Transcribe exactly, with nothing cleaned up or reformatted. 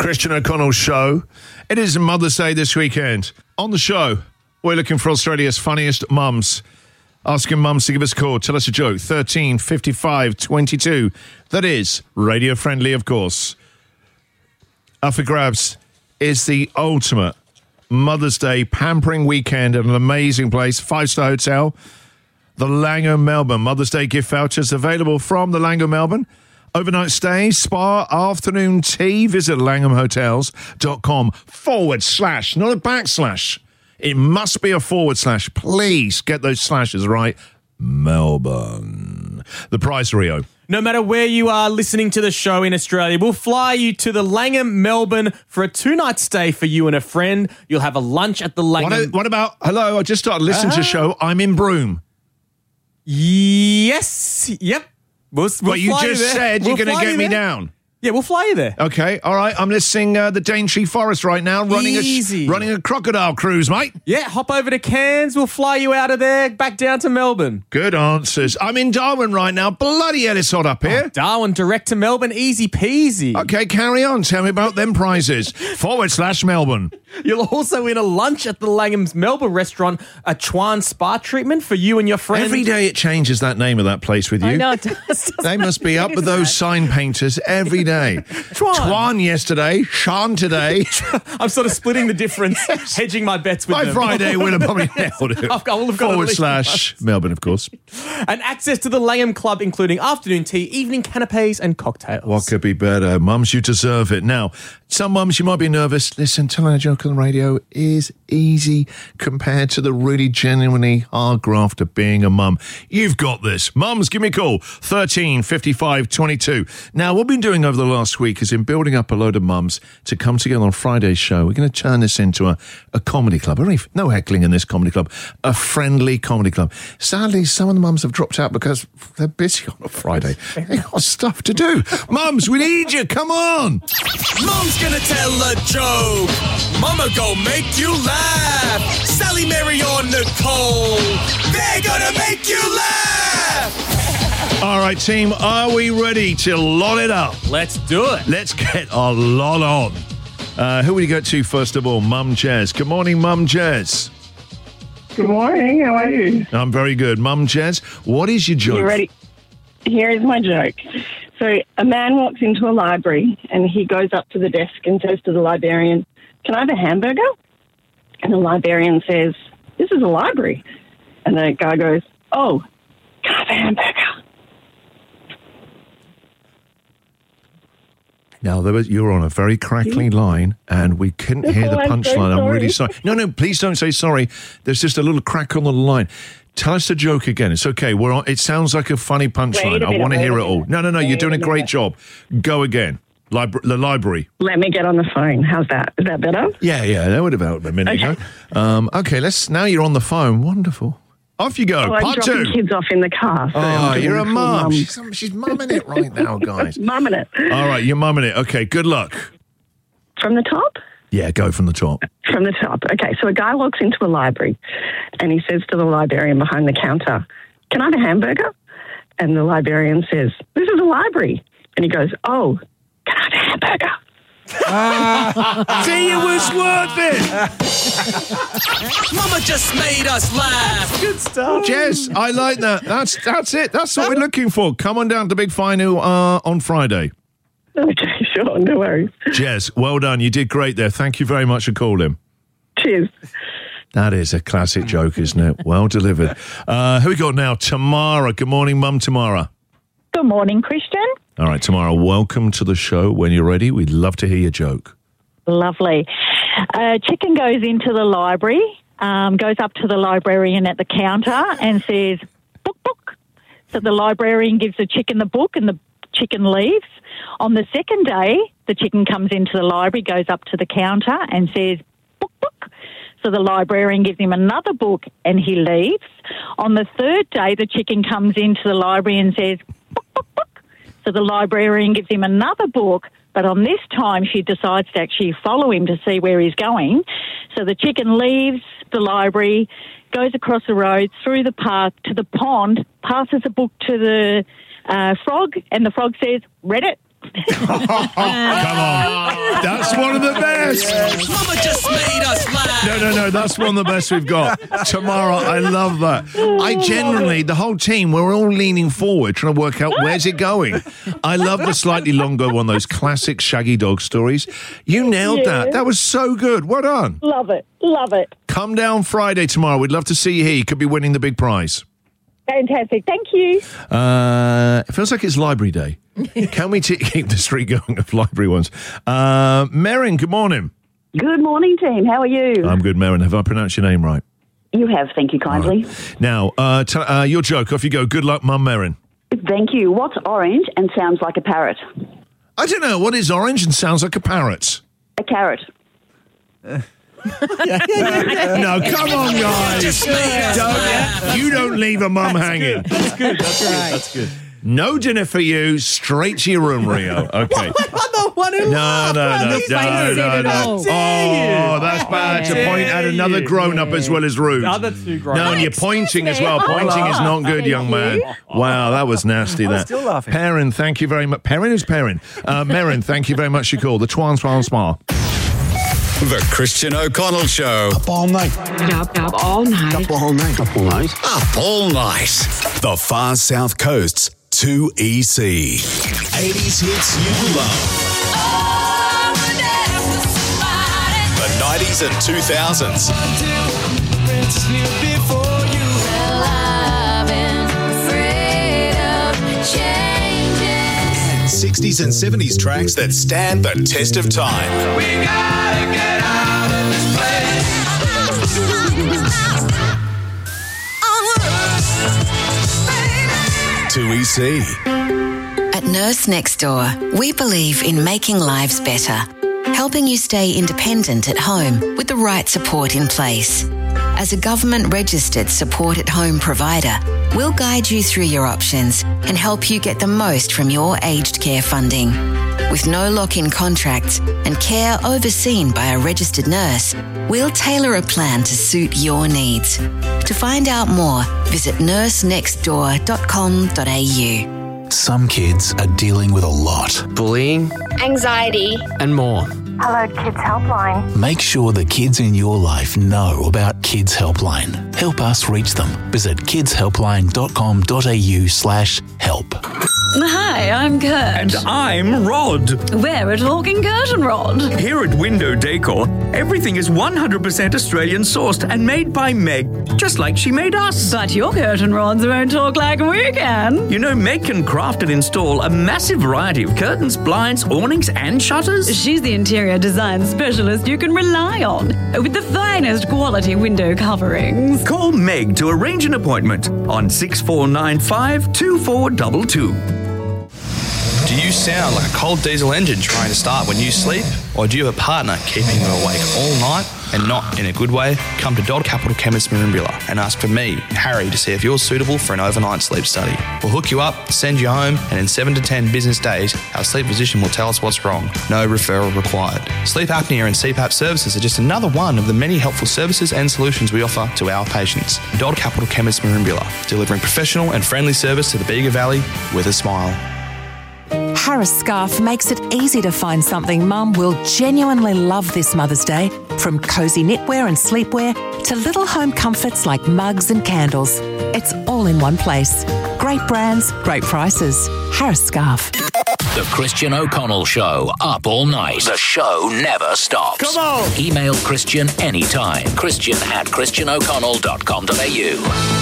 Christian O'Connell's show. It is Mother's Day this weekend. On the show, we're looking for Australia's funniest mums. Asking mums to give us a call. Tell us a joke. thirteen fifty-five twenty-two. That is radio friendly, of course. Up for grabs is the ultimate Mother's Day pampering weekend at an amazing place. Five-star hotel. The Langham Melbourne. Mother's Day gift vouchers available from the Langham Melbourne. Overnight stay, spa, afternoon tea. Visit langhamhotels.com forward slash, not a backslash. It must be a forward slash. Please get those slashes right. Melbourne. The price, Rio. No matter where you are listening to the show in Australia, we'll fly you to the Langham Melbourne for a two-night stay for you and a friend. You'll have a lunch at the Langham. What, what about, hello, I just started listening uh, to the show. I'm in Broome. Yes. Yep. We'll, we'll but you just you said we'll you're going to get me there. down. Yeah, we'll fly you there. Okay, all right. I'm listening uh, the Daintree Forest right now, running Easy. a running a crocodile cruise, mate. Yeah, hop over to Cairns. We'll fly you out of there, back down to Melbourne. Good answers. I'm in Darwin right now. Bloody hell, it's hot up here. Oh, Darwin, direct to Melbourne, easy peasy. Okay, carry on. Tell me about them prizes. Forward slash Melbourne. You'll also win a lunch at the Langham's Melbourne restaurant, a Chuan spa treatment for you and your friend. Every day it changes that name of that place with you. I know it does. They must be up with those sign painters every day. Chuan. Chuan yesterday, Sean today. I'm sort of splitting the difference, hedging my bets with By them. Friday, we'll have probably nailed it. I've got, I'll have got Forward slash Melbourne, of course. And access to the Langham Club, including afternoon tea, evening canapes and cocktails. What could be better? Mums, you deserve it. Now, some mums, you might be nervous. Listen, telling a joke on the radio is easy compared to the really genuinely hard graft of being a mum. You've got this. Mums, give me a call. thirteen fifty-five twenty-two. Now, what we've been doing over the last week is in building up a load of mums to come together on Friday's show. We're going to turn this into a, a comedy club. No heckling in this comedy club. A friendly comedy club. Sadly, some of the mums have dropped out because they're busy on a Friday. They've got stuff to do. Mums, we need you. Come on. Mum's gonna tell a joke. Mama gon' make you laugh. Sally, Mary, or Nicole, they're gonna make you laugh. All right, team, are we ready to lot it up? Let's do it. Let's get a lot on. Uh, who will you go to first of all? Mum Jez. Good morning, Mum Jez. Good morning. How are you? I'm very good. Mum Jez, what is your joke? You ready? Here is my joke. So a man walks into a library and he goes up to the desk and says to the librarian, "Can I have a hamburger?" And the librarian says, "This is a library." And the guy goes, "Oh, can I have a hamburger?" Now, there was, you're on a very crackly line, and we couldn't hear the Oh, I'm so punchline. I'm really sorry. sorry. No, no, please don't say sorry. There's just a little crack on the line. Tell us the joke again. It's okay. We're on. It sounds like a funny punchline. Wait a I minute, want to wait hear a it all. minute. No, no, no. You're Wait doing a a great minute. job. Go again. Libra- the library. Let me get on the phone. How's that? Is that better? Yeah, yeah. That would have helped a minute Okay. ago. Um, okay, let's. Now you're on the phone. Wonderful. Off you go. Oh, I'm Part dropping two. kids off in the car. So Oh, I'm doing you're a full mum. mum. She's, she's mumming it right now, guys. Mumming it. All right, you're mumming it. Okay, good luck. From the top? Yeah, go from the top. From the top. Okay, so a guy walks into a library and he says to the librarian behind the counter, "Can I have a hamburger?" And the librarian says, "This is a library." And he goes, "Oh, can I have a hamburger?" See, it was worth it. Mama just made us laugh. Good stuff. Jess, I like that. That's that's it. That's what we're looking for. Come on down to Big Final uh, on Friday. Okay, sure, no worries. Jess, well done. You did great there. Thank you very much for calling. Cheers. That is a classic joke, isn't it? Well delivered. Uh, who we got now? Tamara. Good morning, Mum Tamara. Good morning, Christian. All right, Tamara, welcome to the show. When you're ready, we'd love to hear your joke. Lovely. A chicken goes into the library, um, goes up to the librarian at the counter and says, "Book, book." So the librarian gives the chicken the book and the chicken leaves. On the second day, the chicken comes into the library, goes up to the counter and says, "Book, book." So the librarian gives him another book and he leaves. On the third day, the chicken comes into the library and says, "Book, book, book." So the librarian gives him another book, but on this time she decides to actually follow him to see where he's going. So the chicken leaves the library, goes across the road, through the park to the pond, passes a book to the uh, frog, and the frog says, "Read it." Come on. That's one of the best. Mama just made us laugh. No, no, no. That's one of the best we've got. Tamara, I love that. I genuinely, the whole team, we're all leaning forward trying to work out where's it going. I love the slightly longer one, those classic Shaggy Dog stories. You nailed Yeah. that. That was so good. Well done. Love it. Love it. Come down Friday tomorrow. We'd love to see you here. You could be winning the big prize. Fantastic. Thank you. Uh, it feels like it's Library Day. Can we t- keep the streak going of library ones? Uh, Merrin, good morning. Good morning, team. How are you? I'm good, Merrin. Have I pronounced your name right? You have, thank you kindly. Now, uh, t- uh, your joke. Off you go. Good luck, Mum Merrin. Thank you. What's orange and sounds like a parrot? I don't know. What is orange and sounds like a parrot? A carrot. No, come on, guys. Don't, you don't leave a mum hanging. That's good. That's good. That's good. No dinner for you. Straight to your room, Rio. Okay. I'm the one who No, laughed. no, no, face no, said no, it no. all. Oh, that's bad to dare point at another you. grown-up as well as rude. The other two grown No, and you're pointing as well. Pointing is not good, young man. Wow, that was nasty, that. still laughing. Perrin, thank you very much. Perrin is Perrin. Uh, Merrin, thank you very much for your call. The Twan Twan Spa. The Christian O'Connell Show. Up all night. Up, up all night. Up all night. Up all night. Up all night. The Far South Coast's two E C. eighties hits you love. The nineties and two thousands. And sixties and seventies tracks that stand the test of time. We gotta get out of this place. two E C. At Nurse Next Door, we believe in making lives better, helping you stay independent at home with the right support in place. As a government-registered support-at-home provider, we'll guide you through your options and help you get the most from your aged care funding. With no lock-in contracts and care overseen by a registered nurse, we'll tailor a plan to suit your needs. To find out more, visit nurse next door dot com dot a u. Some kids are dealing with a lot. Bullying anxiety, and more. Hello Kids Helpline. Make sure the kids in your life know about Kids Helpline. Help us reach them. Visit kids helpline dot com dot a u slash help. Hi, I'm Kurt. And I'm Rod. We're a talking curtain rod. Here at Window Decor, everything is one hundred percent Australian sourced and made by Meg, just like she made us. But your curtain rods won't talk like we can. You know, Meg can craft and install a massive variety of curtains, blinds, awnings, and shutters. She's the interior design specialist you can rely on, with the finest quality window coverings. Call Meg to arrange an appointment on six four nine five, two four two two. Do you sound like a cold diesel engine trying to start when you sleep? Or do you have a partner keeping you awake all night and not in a good way? Come to Dodd Capital Chemist Merimbula and ask for me, Harry, to see if you're suitable for an overnight sleep study. We'll hook you up, send you home, and in seven to ten business days, our sleep physician will tell us what's wrong. No referral required. Sleep apnea and C PAP services are just another one of the many helpful services and solutions we offer to our patients. Dodd Capital Chemist Merimbula, delivering professional and friendly service to the Bega Valley with a smile. Harris Scarf makes it easy to find something Mum will genuinely love this Mother's Day, from cosy knitwear and sleepwear to little home comforts like mugs and candles. It's all in one place. Great brands, great prices. Harris Scarf. The Christian O'Connell Show, up all night. The show never stops. Come on! Email Christian anytime. Christian at christian o'connell dot com dot a u.